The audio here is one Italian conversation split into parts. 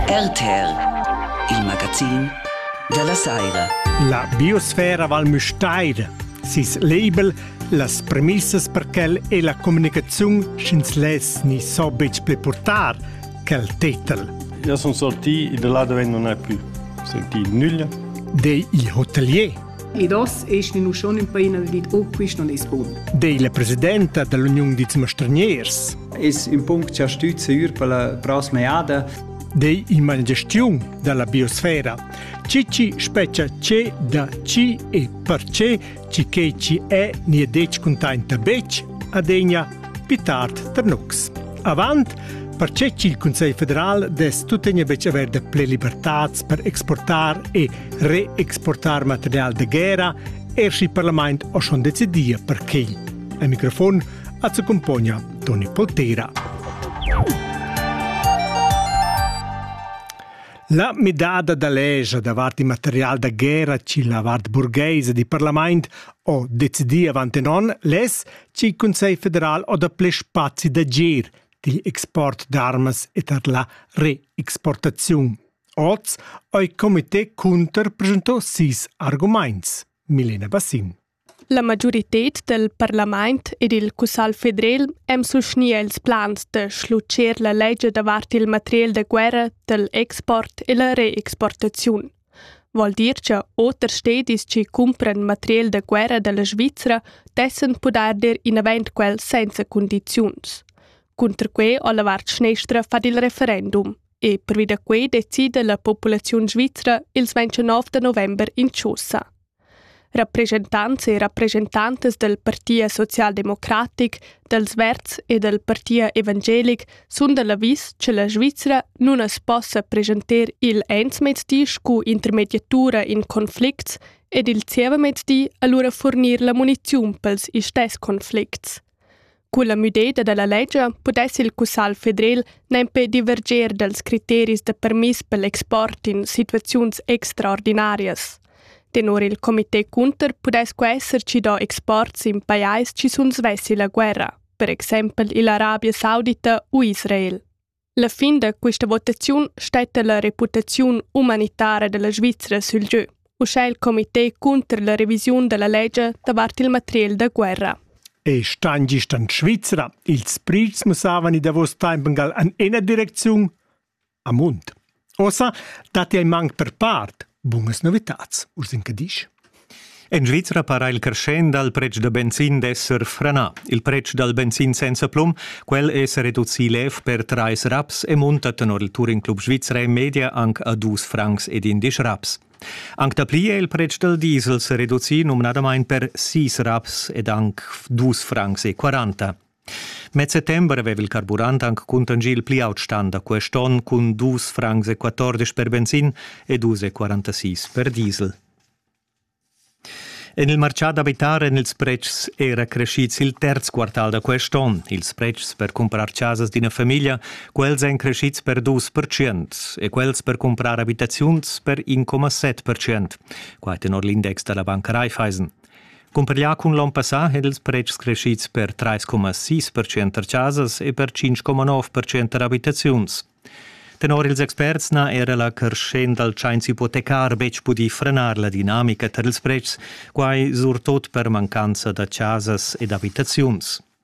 RTR, il magazin della Saira. La biosfera val müstaira. Sis label, las premissas per quel e la comunicazione schins les ni so bec ple portar quel titel. Io sono sorti e da là dove non è più. Senti nulla. Dei il hotelier. E das ist nu schon ein paar dit opquist non es bon. Dei la presidenta dell'Unione di Straniers. Es un punct che stütze ur per la prossima iada. Dei in gestione della biosfera. Ci speccia c'è da ci e perché ci che ci è ni dec contenta bec adegna pitart ternux. Avant perché ci il Consiglio federale des tutegna bec aver de ple libertats per exportar e reexportar material de guerra e il Parlamento ha schon decidia perché. Al microfono a su compagna Toni Poltera. La medada da legge davart il material da guerra ci la vart burghese di Parlamento o decidi avanti non les ci il Consiglio federale o da ple spazi da gir di export d'armas e per la reexportazione. Oz il Comité Kunter presentò 6 argomenti. Milena Bassin. La majorità del Parlament ed il Cussal Federal hem suscnia ils plans de schlucer la legge davart il material de guerra dell'export e la reexportazione. Vuol dir che oter stedis ci cumpran material de guerra della Svizzera dessen poder dir in event quel senza condizions. Contra que alla vart schnestra fa il referendum e per vida que decide la popolazione svizzera il 29 de november in Ciossa. Rappresentanti e rappresentantes del Partia Socialdemocratic, dels Verts e del Partia Evangelic sun dell'avvis che la Svizzera non es possa presenter il ens mezzdi scu intermediatura in conflicts ed il zieva mezzdi allora fornir la munizione pels istes conflicts. Con la mudeda della legge potesse il Cussal Federal nempe diverger dels criteris de permis per l'export in situazioni extraordinarias. Tenor il Comité Kunter potesco esserci da exports in paesi ci sun svessi la guerra, per esempio l'Arabia Saudita o Israel. La fin de questa votazione stette la reputazione umanitaria della Svizzera sul gioco, uscì il Comité Kunter la revisione della legge davart il material da guerra. E stangi stand Svizzera, ils prits musavani da vos timpengal an ena direzione a mund. Ossa, dati ai manc per part. Buonas novitats, ursin cadisce. In Svizzera para il crescendo al prezzo del benzin d'esser frenà. Il prezzo del benzin senza plom, quel è ridotto lev per 3 raps e monta tenor il Touring Club Svizzera in media anche a 2 francs ed 11 raps. Anche da plie il prezzo del diesel si ridotto nominatamente per 6 raps ed anche 2 francs e 40. Met settembre aveva il carburante anche contangil pli outstand a quest'on con 2 francs e 14 per benzin e 2,46 per diesel. En il marciato abitare nels prezzi era cresciuto il terzo quartal da quest'on. Ils prezzi per comprare casas di una famiglia, quels sono cresciuti per 2% e quels per comprare abitazioni per 1,7%. Qua tenor l'index della banca Raiffeisen. Comparlià con l'anno passato, il prezzi cresciuti per 3,6% per casas e per 5,9% per abitazioni. Tenor ils experts era la crescenda al chains ipotecar bec pudi frenar la dinamica ter ils prezzi, quai surtot per mancanza da casas ed abitazioni.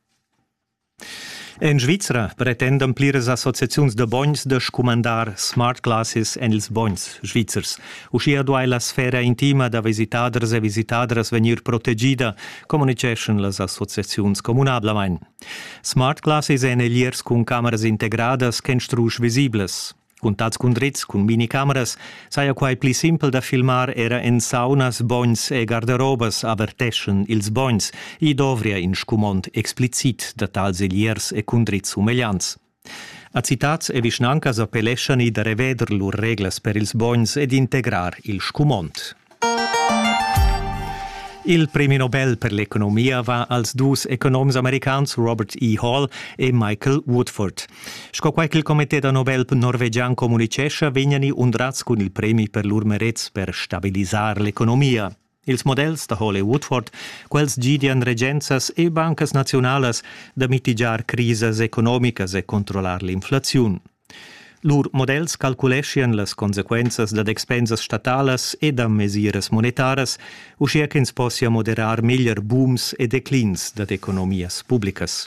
In Svizzera pretenden pliras associaziuns de bogns de scomandar smart glasses en ils bogns svizzers. Uscia duai la sfera intima da visitaders e visitadras venir protegida, comunication las associaziuns comunablamein. Smart glasses en eliers con cameras integradas ken strusch visibles. Contats con dritz, con minicameras, saia quai pli simpel da filmar era en saunas, bogns e garderobas averteschen ils bogns, i dovria in scumont explicit da tals eliers e con dritz umelians. A citats e visnancas appelleschan i da reveder lur reglas per ils bogns ed integrar il scumont. Il premio Nobel per l'economia va als 2 economs americans Robert E. Hall e Michael Woodford. Sco quai il Comité da Nobel norvegian comunicescha vegnani undrats con il premio per lur merets per stabilisar l'economia. Ils models da Hall e Woodford, quels gidian regenzas e bancas nacionalas da mitigar crises economicas e controlar l'inflazione. Lur models calculescian las consequenzas da expensas statales e da mesures monetaras, uscia che ins possia moderar meglier booms e declins da economias publicas.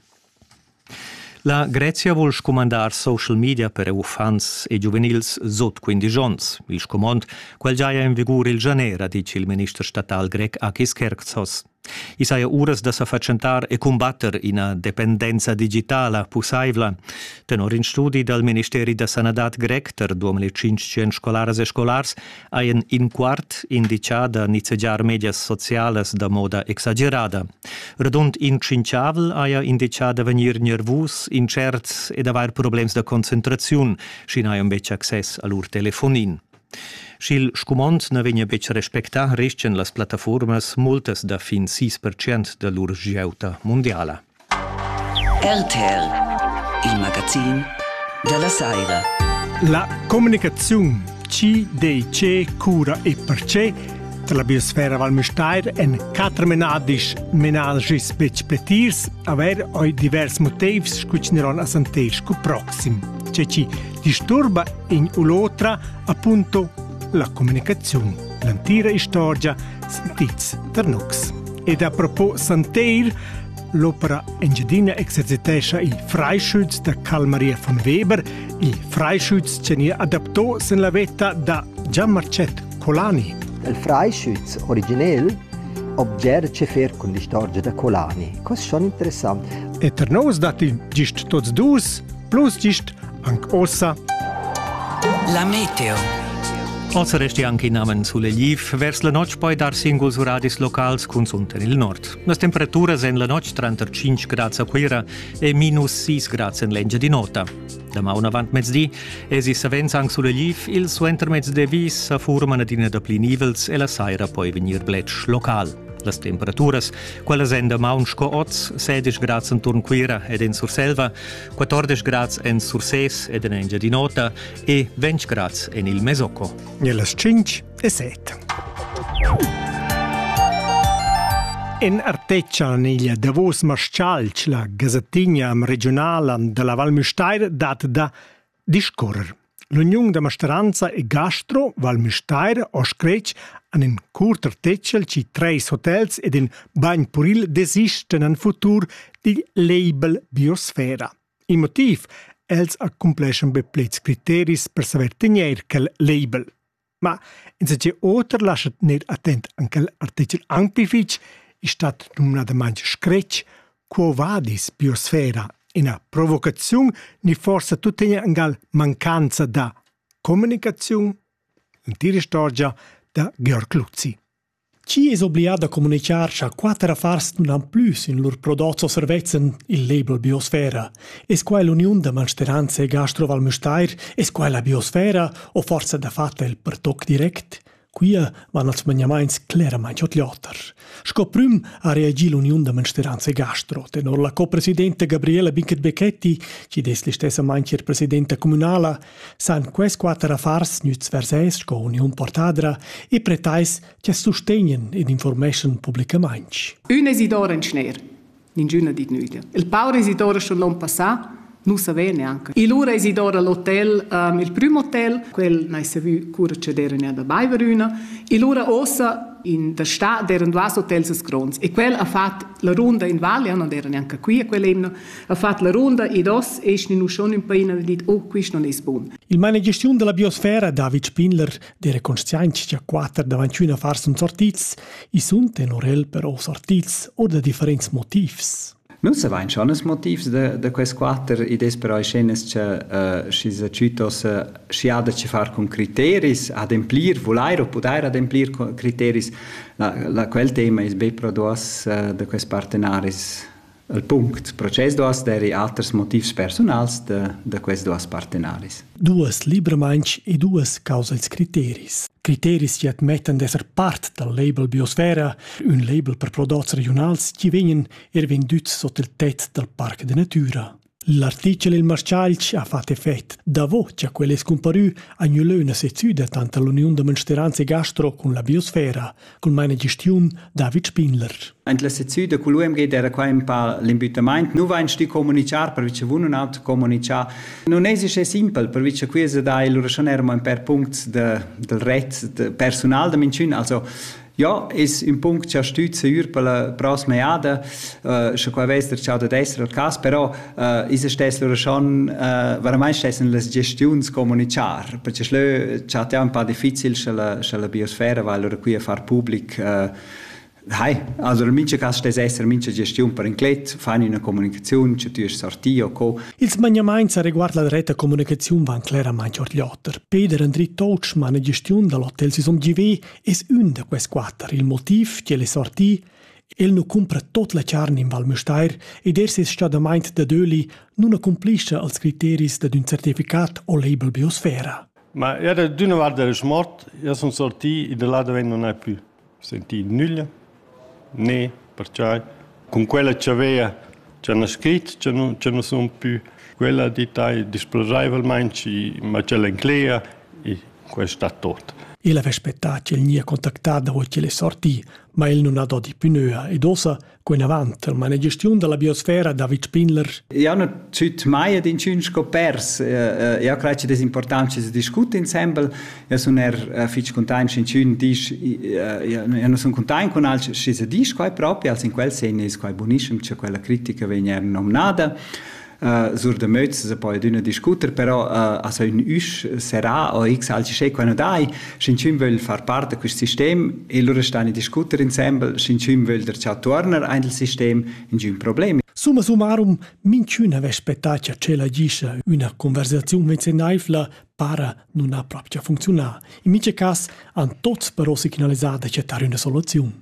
La Grecia vuol scomandar social media per ufans e juvenils sot 15 ans. Il scomand, quel già è in vigore il janera, dice il ministro statal grec Akis Kerksos. I saia uras da s'affacentar e combatter ina dependenza digitala pusaivla. Tenor in studi dal Ministeri da Sanadat grec ter 2500 scolaras e scolars haien in quart indiciada nicegiar medias socialas da moda exagerada. Redund in cinciavel haia indiciada venir nervus, incerts ed aver problems da concentraziun, scin haia un bec access a lur telefonin. Schil scumont na vegna bec respectar rescen las plataformas multas da fin 6% da lur giauta mondiala. RTL, il magazin della Saira. La comunicazione CDC cura e perché tra la biosfera Valmüstair en 4 menagis bec pletirs aver oi divers motivs scucineron a santersco proxim. C'è ci disturba in ulotra appunto la comunicazione, l'antira storia sentits ternux. Ed a propos santeir, l'opera Engiadina exercitescha i Freischütz da Karl Maria von Weber, i Freischütz ce ne adaptò sen la vetta da Gianmarcet Colani. Il Freischütz original obger ce fer con l'storia da Colani. Cos schon interessant. E per nos dati gist tots dus, plus gist anche ossa. La meteo. Ossa resti anche in namen sulle liv, vers la noc poi dar singoli su radis locals cun sunten il nord. Las temperaturas en la noc 35 grads a quira e minus 6 grads en lengia di nota. Demà un avant mezzdi, esi savens anche sulle liv, il suenter mezde vis sa furmana dina da pli nivels e la saira poi venir blec local. Las temperaturas, quelles en demà un sco 16 grads en turn quira ed en Surselva, 14 grads en Surses ed en engia di nota e 20 grads en il Mesocco. E las 5 e 7. En Arteccia, neglia Davos Marscialc, la gazzettigna regionale della Valmüstair dat da discorrer. L'Unione da Masteranza e Gastro Valmüstair oscrec an un curter tecel ci 3 hotels ed un bagn puril desisten an futur di label Biosfera. Il motiv, els accompliscono beplets criteris per saber tenere quel label. Ma in se c'è oter lasciat ner attent anche l'articel anpific è stat nominata mangia screc quo vadis Biosfera. Una provocazione ni forse tutta una mancanza da comunicazione. L'intera storia da Georg Luzzi. Chi è obbligato a comunicare a 4 affars non plus in loro prodotti o servizi il label Biosfera? È qua l'Unione da Masteranza e Gastro Valmüstair? È qua la Biosfera o forse da fatta il pertoc direct? Qui vanno als magnamains claramente otliottar. Scoprim a reagì l'Unione da Masteranza e Gastro. Tenor la copresidente Gabriela Binchet-Becchetti, ci des li stessa mancher presidente comunala, san quest 4 affars nüz verses sco Unione portadra e pretais che sostenien ed information publicamente. Una Isidora in Schneer, ninguna dit nulla. Il Paolo Isidora schon l'anno passato, non sapeva neanche. E loro Isidora l'hotel, il primo hotel, quel non si vu cura c'è d'era da Baiveruna, e loro ossa in der Stadt deren due hotels grons. E quel ha fatto la ronda in Valle, non era neanche qui a quell'emno, ha fatto la ronda e dos esce non schon in paina e dit oh, questo non è buon. Il manager gestione della Biosfera David Spindler dere conscienza che 4 davanti una farsa un sortiz, i sun tenorel però sortiz o da differenti motivs. Non sapevo schon un motivo da questi 4 idees però scenes che si ciutos si ha da fare con criteri, ademplir, volere o poter ademplir criteri. Quel tema è ben produos da questi partenari. Il punto, proces dos deri alters motivs personals da questi 2 partenari. 2 libremanch e 2 causals criteris. Criteris che admettan d'esser part del label Biosfera, un label per prodotti regionals che vengono venduti sotto il tetto del Parco de Natura. L'articolo Il Marscialc ha fatto effetto. Da voce a quelle scomparù a una sezione tanto l'Unione de Mansteranze Gastro con la biosfera, con meine gestione David Spindler. In la sezione con l'UMG era qua un po' l'invitamento. Non va in sti comunicare, perché vuoi un altro comunicare. Non è semplice, perché qui è da loro schon erano per punti del ret personale da Mincin, also ja, es un punct che stütze per la prossima iada, che qua vester ciao da destra il cas, però is stessero schon veramente stessen le gestions comunicar, perché c'è un po' difficile la biosfera, weil loro qui a far public also in mince cas stes esser mince gestione per inclet, fanno una comunicazione, c'è tu sorti o co. Il smagnamento riguarda la rete comunicazione van chiaramente orgliotter. Peter Andri Touch, ma la gestione dell'hotel si son GV, es un de quest quattro. Il motiv che le sorti, el nu compra tot la carne in Val Müstair ed si stadament da döli non accomplisce als criteris d'un certificat o label biosfera. Ma era d'una guarda smort, io sono sorti e da là dove non è più sentì nulla. Ne, perché con quella che aveva c'è una scritta, c'è non sono più quella di tai disponibilmente, ma c'è l'inclea e questo è tutto. Il aveva aspettato che il nie contattato da che le sorti, ma il non ha dato di più ed osa con avanti, ma la gestione della biosfera David Spindler. Io non ho mai in cinque perso. Io credo che è importante che discutere insieme. Io sono molto contento in cinque io non sono contento con altri che si dice proprio, in quel senso è buonissimo che quella critica viene nominata. Sur de möts se poi d'una discuter, però also in us sarà o x alci che quando dai, Shinchim vuol far parte di questo sistema e loro stanno a discutere insieme, Shinchim vuol der ciao torner ein sistema in un problema. Summa summarum, minchuna aveva aspettato che la gisce una conversazione venzenaifla para non ha proprio funzionare. In mince cas han tots però signalizzato che c'è una soluzione.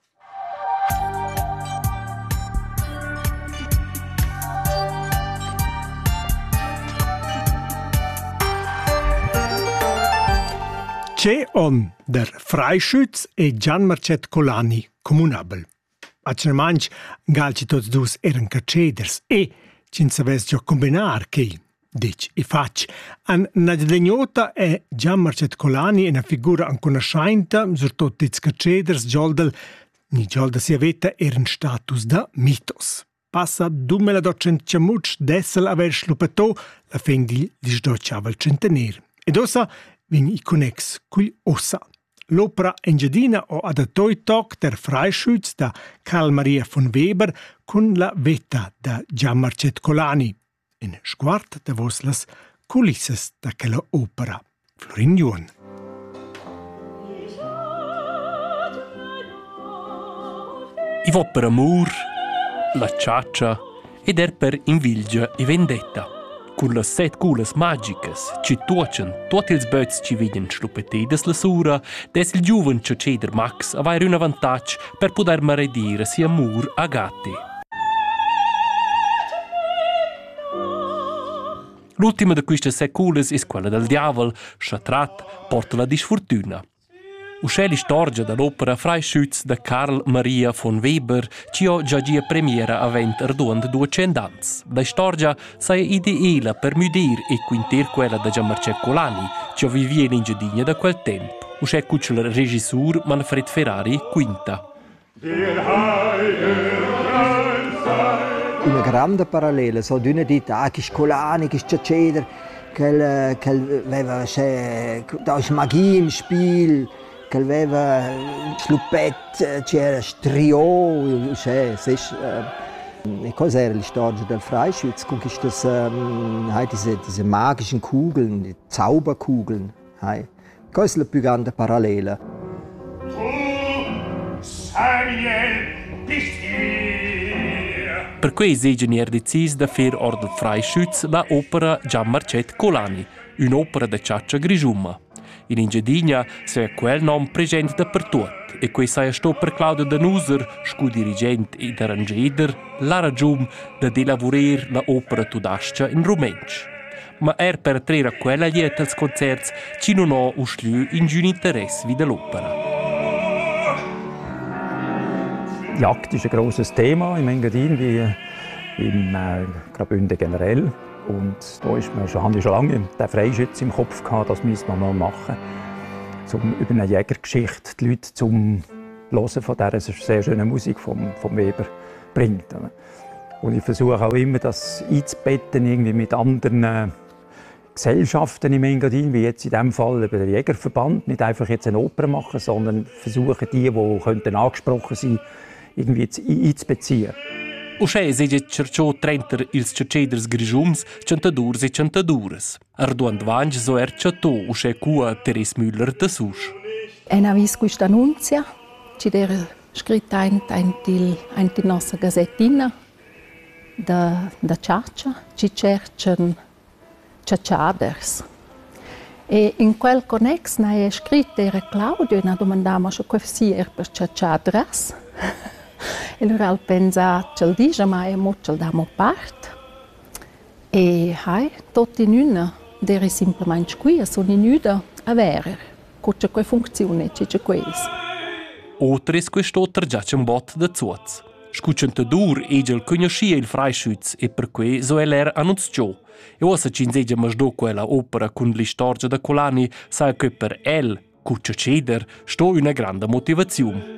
C'è on der Freischütz e Gian Marcet Colani comunabel. A Cermanch galci tots dus eran caceders e cin saves già combinar che dic e fac. An Nadlegnota e Gian Marcet Colani una figura anconoscenta sur tot dits caceders giolda si aveta eran status da mitos. Passa 2200 dessel aver slupetò la fendi di sdociava il centenaire. Ed ossa vegn I connex cui ossa. L'opera Engiadina o adattoi toc der Freischütz da Karl Maria von Weber con la vetta da Gian Marcet Colani. In sguard da vos las culisses da quella opera. Florin Juon. I vo per amor, la ciaccia ed per invidia e vendetta. Con le 7 culas magicas, ci tuocen tutti ils böts ci vidien slupetidas la sura, des il giuven ceder Max avair un avantage per poder maredire si amor a gatti. L'ultima de queste 7 culas is quella del diavol, schatrat porta la disfortuna. Usceli storgia dall'opera Freischütz da Karl Maria von Weber, ci ho già gia premiera avent arduand 200 ans. La storgia sei ideale per mudir e quinter quella da Gian Marcet Colani, ci ho vivia in Engiadina da quel tempo. Usce cuccia il regisseur Manfred Ferrari quinta. Una grande parallela, so d'una dita, che Colani, che Caceder, che aveva da magia im Spiel, che aveva slupet, c'era strio, e cosa era la storia del Freischütz? Con diese magischen Kugeln, die Zauberkugeln. Questa è la più grande parallela. Per cui esegenier decis da fer or del Freischütz la opera Gian Marcet Colani, un'opera da ciaccia grigiuma. In Engiadina sei quel nom presente dappertut e quei sei sto per Claudio Danuser, scu-dirigent ed arrangeder, la ragione da delavorer la opera tudascia in rumensch. Ma per trera quella lieta als concerts ci non ho usliu in giun interesse wie dell'opera. Jagd ist ein grosses Thema im Engadin, wie im Graubünden generell. Und da ist mir schon lange den Freischütz im Kopf gehabt, das müssen wir mal machen. Über eine Jägergeschichte die Leute zum Hören von dieser sehr schönen Musik vom Weber bringt. Und ich versuche auch immer, das einzubetten irgendwie mit anderen Gesellschaften im Engadin, wie jetzt in diesem Fall über den Jägerverband. Nicht einfach jetzt eine Oper machen, sondern versuchen, die könnten angesprochen sein, irgendwie einzubeziehen. Usche segue cerciò trenter ils cerceders grigiums, centadurs e centadures. Arduant vange so cerciatò usche cua Teres Müller de Susch. Ena vis questa annunzia, ci era scritta in nostra gazzettina da Ciaccia, ci cercano ciacciaders. E in quel connex è scritto era Claudio, e domandava se questo era per ciacciadras. E allora ho pensato, ce dice, ma è molto da mia parte. E tutti in una, era semplicemente qui, sono in una a vedere come questa funzione c'è questo. Oltre a questo, già c'è un bot da zuoz. Scucciantadur egel conoscia il Freischütz e per cui so l'era annunziò. E ora ci insegna masdo quella opera con l'istoria da Colani, sa che per el, cuccia ceder, sto una grande motivazione.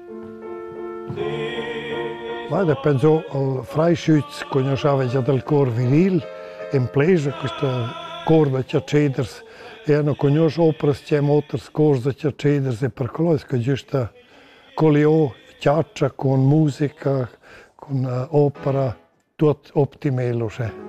Guarda, penso al Freischütz, conosceva già del cor viril, in plesa, questo cor da ciaceders, e hanno conosciuto opere che motors cor da ciaceders, e per quello è che giusto colio ciaccia con musica, con opera, tutto ottimelo.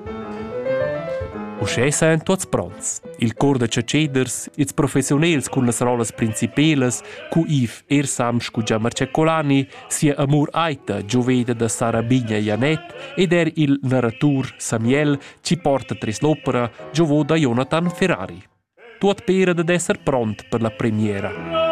Usche sain tuots pronts. Il cor de ciaceders, ils professionels con las rolas principelas, cu Yves Ersam cu Gianmarcet Colani, sia Amur Aita, gioveda da Sara Bigna Janet, ed il narratur Samuel, ci porta tris l'opera, giovo da Jonathan Ferrari. Tuot pera de esser pront per la premiera.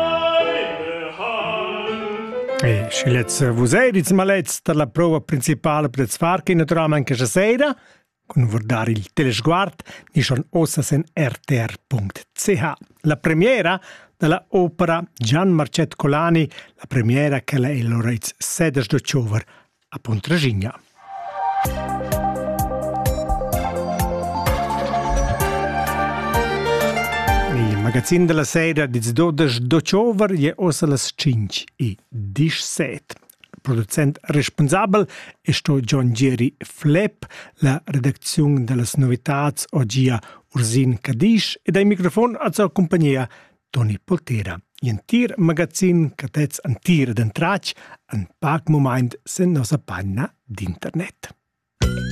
E scilez vus edits malets per la prova principale per Zfarki, naturalmente che sera, con guardare il telesguard di schon ossasen rtr.ch. La premiera della opera Gianmarcet Colani, la premiera che è l'Oreiz 16 d'ottobre a Pontragigna. Il magazzino della sera di 12 d'ottobre è ossa las 5:17. Producent responsabel è John Jerry Flepp, la redazione delle novità oggi a Ursin Cadiz e dai microfoni a sua compagnia Tony Poltera. In tir magazzin che tez an tir d'entrac, an pac moment sen nostra pagina d'internet.